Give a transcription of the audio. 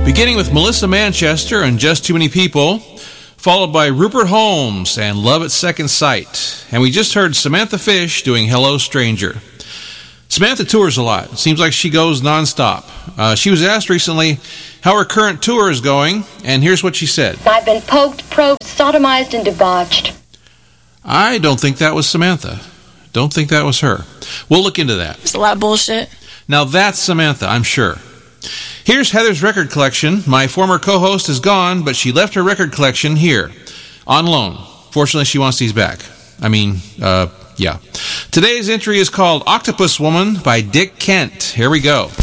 Beginning with Melissa Manchester and Just Too Many People, followed by Rupert Holmes and Love at Second Sight. And we just heard Samantha Fish doing Hello Stranger. Samantha tours a lot. It seems like she goes nonstop. She was asked recently how her current tour is going, and here's what she said. I've been poked, probed, sodomized, and debauched. I don't think that was Samantha. Don't think that was her. We'll look into that. It's a lot of bullshit. Now that's Samantha, I'm sure. Here's Heather's record collection. My former co-host is gone, but she left her record collection here, on loan. Fortunately, she wants these back. Yeah. Today's entry is called Octopus Woman by Dick Kent. Here we go.